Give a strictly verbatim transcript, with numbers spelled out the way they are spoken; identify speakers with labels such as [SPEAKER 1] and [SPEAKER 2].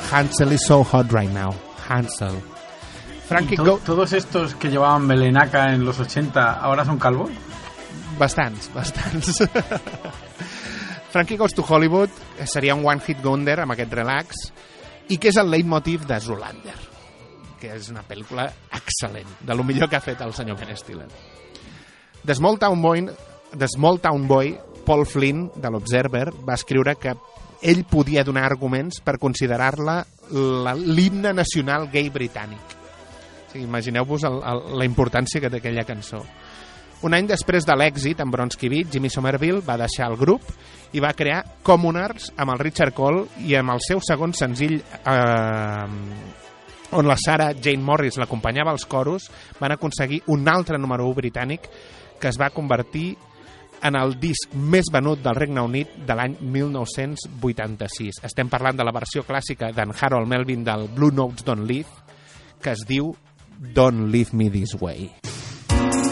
[SPEAKER 1] Hansel is so hot right now. Hansel. Frankie
[SPEAKER 2] to-
[SPEAKER 1] Go-
[SPEAKER 2] ¿Todos estos que llevaban melenaca en los ochenta ahora son calvos?
[SPEAKER 1] Bastants, bastants. Frankie Goes to Hollywood seria un one-hit wonder amb aquest relax i que és el leitmotiv de Zoolander, que és una pel·lícula excel·lent, de lo millor que ha fet el senyor Ben Stiller. The Small Town Boy, The Small Town Boy, Paul Flynn, de l'Observer, va escriure que ell podia donar arguments per considerar-la la, l'himne nacional gay britànic. O sigui, imagineu-vos el, el, la importància que té aquella cançó. Un any després de l'èxit amb Bronski Beat, Jimmy Somerville va deixar el grup i va crear Commoners amb el Richard Cole i amb el seu segon senzill eh, on la Sarah Jane Morris l'acompanyava als coros, van aconseguir un altre número u britànic que es va convertir en el disc més venut del Regne Unit de l'any mil nou-cents vuitanta-sis. Estem parlant de la versió clàssica d'en Harold Melvin del Blue Notes Don't Leave, que es diu Don't Leave Me This Way.